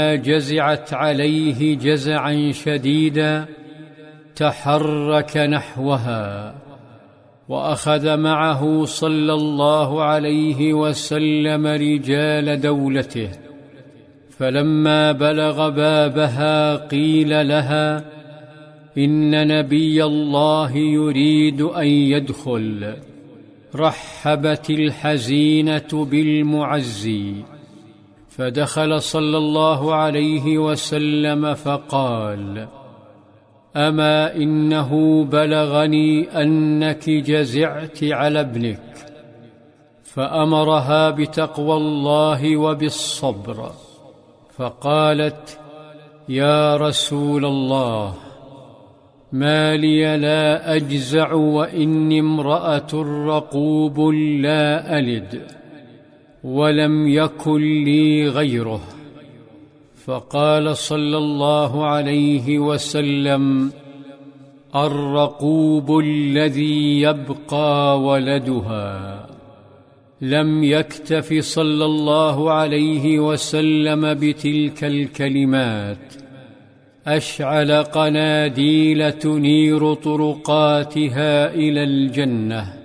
جزعت عليه جزعا شديدا تحرك نحوها، وأخذ معه صلى الله عليه وسلم رجال دولته، فلما بلغ بابها قيل لها: إن نبي الله يريد أن يدخل. رحبت الحزينة بالمعزي، فدخل صلى الله عليه وسلم فقال: أما إنه بلغني أنك جزعت على ابنك، فأمرها بتقوى الله وبالصبر، فقالت: يا رسول الله، ما لي لا أجزع وإني امرأة رقوب لا ألد، ولم يكن لي غيره. فقال صلى الله عليه وسلم: الرقوب الذي يبقى ولدها. لم يكتف صلى الله عليه وسلم بتلك الكلمات، أشعل قناديل تنير طرقاتها إلى الجنة.